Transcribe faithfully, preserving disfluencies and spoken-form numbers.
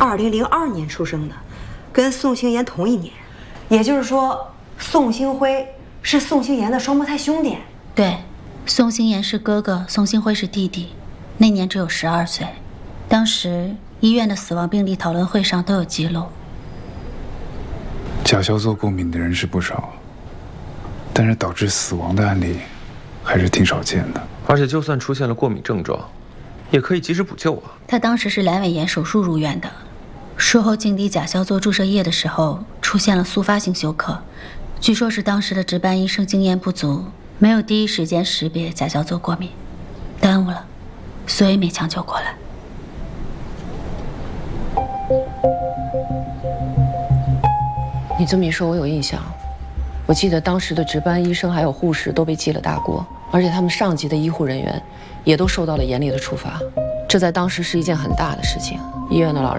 二零零二年出生的，跟宋星妍同一年，也就是说，宋星辉是宋星妍的双胞胎兄弟。 对，宋星妍是哥哥，宋星辉是弟弟，那年只有十二岁。当时医院的死亡病例讨论会上都有记录。 甲硝唑过敏的人是不少，但是导致死亡的案例还是挺少见的。 而且就算出现了过敏症状，也可以及时补救啊。 他当时是阑尾炎手术入院的，术后静滴甲硝唑注射液的时候出现了速发性休克，据说是当时的值班医生经验不足，没有第一时间识别甲硝唑过敏，耽误了，所以没抢救过来。 你这么一说，我有印象。我记得当时的值班医生还有护士都被记了大过，而且他们上级的医护人员也都受到了严厉的处罚。这在当时是一件很大的事情，医院的老人